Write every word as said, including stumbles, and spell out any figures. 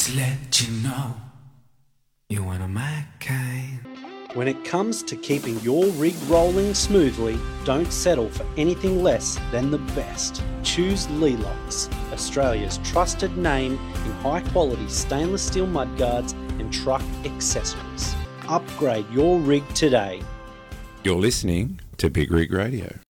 to let you know you're one of my kind. When it comes to keeping your rig rolling smoothly, don't settle for anything less than the best. Choose Lelox, Australia's trusted name in high-quality stainless steel mudguards and truck accessories. Upgrade your rig today. You're listening to Big Rig Radio.